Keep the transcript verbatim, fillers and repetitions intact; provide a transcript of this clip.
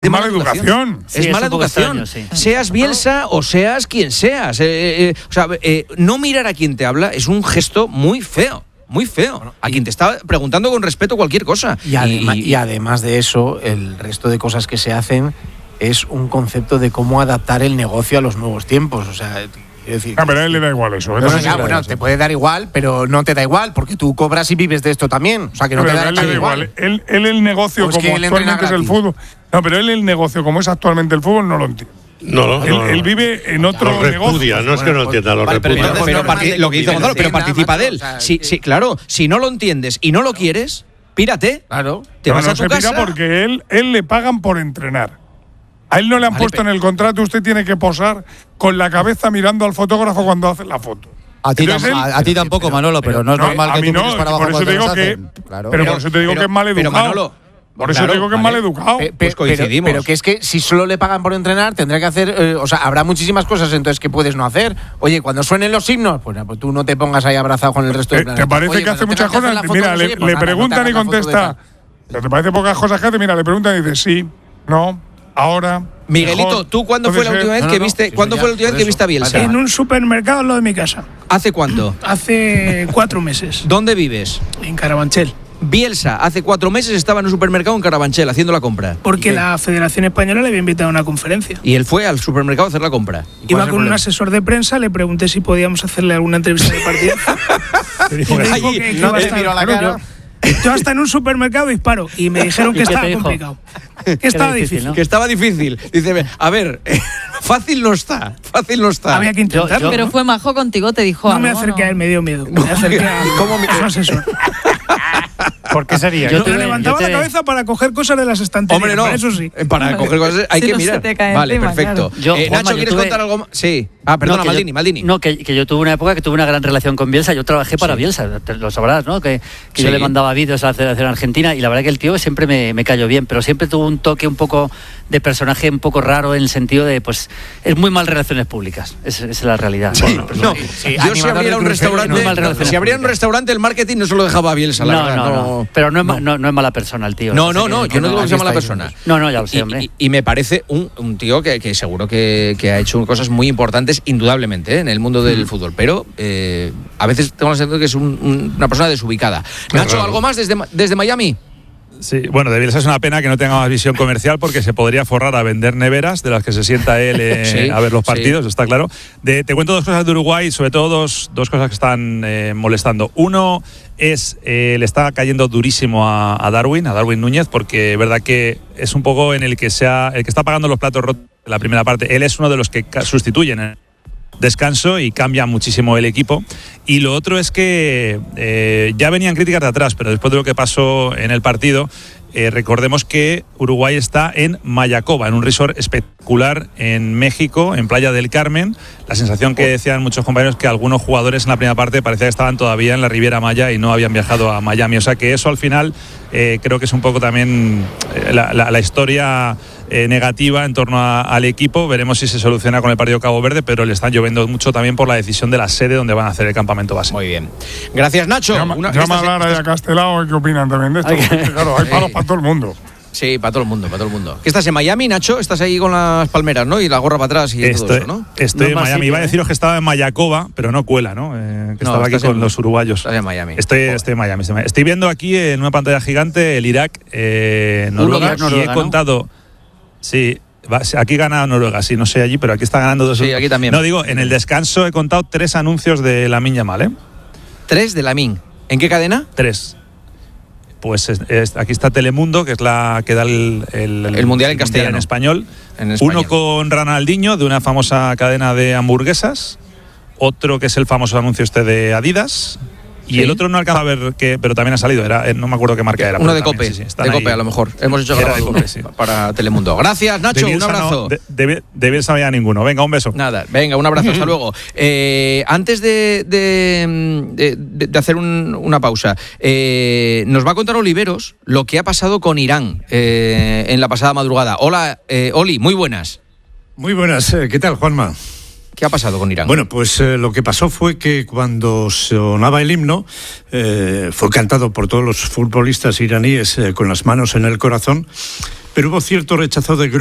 de mala, mala educación. educación. Sí, es, es mala educación. Extraño, sí. Seas Bielsa o seas quien seas. Eh, eh, o sea, eh, no mirar a quien te habla es un gesto muy feo. Muy feo. Bueno, a quien te está preguntando con respeto cualquier cosa. Y, adema, y, y además de eso, el resto de cosas que se hacen es un concepto de cómo adaptar el negocio a los nuevos tiempos. O sea, decir, ah, pero a él le da igual eso. No, no, ya, bueno, eso. Te puede dar igual, pero no te da igual, porque tú cobras y vives de esto también. O sea, que no pero te da, da igual. igual. Él, él el negocio pues como actualmente es el fútbol. No, pero él el negocio como es actualmente el fútbol no lo entiende. No, no, él, no, no. él vive en otro lo repudia, negocio. no es que no lo entienda, lo vale, repudia. Pero, pero, pero, pero lo que dice Gonzalo, pero participa de él. O sea, sí, sí, claro, si no lo entiendes y no lo quieres, pírate. Claro. Te no, vas no a tu se casa. pira porque él, él le pagan por entrenar. A él no le han vale, puesto pero, en el contrato, usted tiene que posar con la cabeza mirando al fotógrafo cuando hace la foto. A ti, tam, a, a ti tampoco, pero, Manolo, pero, pero no es no, normal que tú no, para abajo por eso te digo que, claro. Pero por eso te digo que es mal educado. Pero Manolo, por eso claro, digo que vale. es mal educado. Pe, pues coincidimos. Pero, pero que es que si solo le pagan por entrenar, tendrá que hacer. Eh, o sea, habrá muchísimas cosas entonces que puedes no hacer. Oye, cuando suenen los himnos, pues, pues tú no te pongas ahí abrazado con el resto del planeta. ¿Te parece Oye, que hace muchas cosas? Foto, mira, no le, sé, pues le nada, preguntan no y contesta. ¿Te parece pocas cosas que hace? Mira, le preguntan y dice sí, no, ahora. Miguelito, mejor. ¿tú cuándo fue la última vez no, que no, viste? sí, ¿Cuándo ya, fue la última vez que viste a Bielsa? En un supermercado al lado de mi casa. ¿Hace cuánto? Hace cuatro meses. ¿Dónde vives? En Carabanchel. Bielsa hace cuatro meses estaba en un supermercado en Carabanchel haciendo la compra. Porque ¿sí? La Federación Española le había invitado a una conferencia. Y él fue al supermercado a hacer la compra. Iba con un asesor de prensa, le pregunté si podíamos hacerle alguna entrevista de partido. Me dijo que, Ay, que, que no te miró la cara. Yo, yo hasta en un supermercado disparo y me dijeron que estaba complicado. Que estaba difícil, difícil ¿no? Que estaba difícil. Dice, a ver, eh, fácil no está, fácil no está. Había que intentarlo. Yo, yo, Pero fue majo contigo, te dijo no algo. No me acerqué ¿no? a él, me dio miedo. Me acerqué a, ¿Cómo me... a su asesor. ¿Por qué sería? Yo te levantaba te... la cabeza para coger cosas de las estanterías. Hombre, no. Para eso sí. Para coger cosas hay si que no mirar. Vale, encima, perfecto. Claro. Yo, eh, Juanma, Nacho, ¿quieres tuve... contar algo más? Sí. Ah, perdona, no, Maldini, yo, Maldini. No, que, que yo tuve una época que tuve una gran relación con Bielsa. Yo trabajé para sí. Bielsa, te lo sabrás, ¿no? Que, que sí. yo le mandaba vídeos a la Federación Argentina y la verdad que el tío siempre me, me cayó bien, pero siempre tuvo un toque un poco de personaje un poco raro en el sentido de, pues, es muy mal relaciones públicas. Esa es la realidad. Sí. Bueno, no, sí, sí. Yo si abriera un restaurante, no, si abriera un restaurante, el marketing no se lo dejaba a Bielsa, la no, verdad. No, no, no. Pero no es, no. No, no es mala persona el tío. No, no, no, yo no digo que sea mala persona. No, no, ya lo sé, y, hombre. Y, y me parece un, un tío que, que seguro que, que ha hecho cosas muy importantes, indudablemente, ¿eh? En el mundo del mm. fútbol. Pero eh, a veces tengo la sensación de que es un, un, una persona desubicada. Nacho, raro. ¿Algo más desde, desde Miami? Sí, bueno, de Bielsa es una pena que no tenga más visión comercial porque se podría forrar a vender neveras de las que se sienta él eh, sí, a ver los partidos, sí. Está claro. De, te cuento dos cosas de Uruguay, sobre todo dos, dos cosas que están eh, molestando. Uno es, eh, le está cayendo durísimo a, a Darwin, a Darwin Núñez, porque es verdad que es un poco en el que, sea, el que está pagando los platos rotos en la primera parte. Él es uno de los que sustituyen en descanso y cambia muchísimo el equipo. Y lo otro es que eh, ya venían críticas de atrás, pero después de lo que pasó en el partido, eh, recordemos que Uruguay está en Mayacoba, en un resort espectacular en México, en Playa del Carmen. La sensación que decían muchos compañeros que algunos jugadores en la primera parte parecía que estaban todavía en la Riviera Maya y no habían viajado a Miami. O sea que eso al final eh, creo que es un poco también eh, la, la, la historia eh, negativa en torno a, al equipo. Veremos si se soluciona con el partido Cabo Verde, pero le están lloviendo mucho también por la decisión de la sede donde van a hacer el campamento base. Muy bien. Gracias, Nacho. Llama, Una, llama estas, a Lara y a Castelao, ¿qué opinan también de esto? Porque, claro, hay palos para todo el mundo. Sí, para todo el mundo, para todo el mundo. ¿Qué estás en Miami, Nacho? Estás ahí con las palmeras, ¿no? Y la gorra para atrás y estoy, todo eso, ¿no? Estoy no en Miami. sitio, Iba a ¿eh? deciros que estaba en Mayacoba, pero no cuela, ¿no? Eh, que no, estaba aquí con en, los uruguayos. Estás en Miami. Estoy, estoy, en Miami, estoy en Miami. Estoy viendo aquí en una pantalla gigante el Irak, eh, Noruega, Noruega, y he ¿no? contado... Sí, aquí gana Noruega, sí, no sé allí, pero aquí está ganando dos. Sí, aquí también. No, digo, en el descanso he contado tres anuncios de Lamine Yamal, ¿eh? ¿Tres de Lamine? ¿En qué cadena? Tres. Pues es, es, aquí está Telemundo, que es la que da el, el, el, el mundial en castellano. En español. en español. Uno con Ronaldinho, de una famosa cadena de hamburguesas. Otro que es el famoso anuncio este de Adidas. Y ¿sí? El otro no alcanza a ver qué, pero también ha salido. Era, no me acuerdo qué marca era. Uno de también, Cope. Sí, sí, de Cope, ahí. a lo mejor. Hemos hecho grabado uno sí. para Telemundo. Gracias, Nacho. De un abrazo. No, de, de, de Bielsa no había ninguno. Venga, un beso. Nada, venga, un abrazo. Hasta luego. Eh, antes de, de, de, de hacer un, una pausa, eh, nos va a contar Oliveros lo que ha pasado con Irán eh, en la pasada madrugada. Hola, eh, Oli, muy buenas. Muy buenas. ¿Qué tal, Juanma? ¿Qué ha pasado con Irán? Bueno, pues eh, lo que pasó fue que cuando sonaba el himno, eh, fue cantado por todos los futbolistas iraníes eh, con las manos en el corazón, pero hubo cierto rechazo de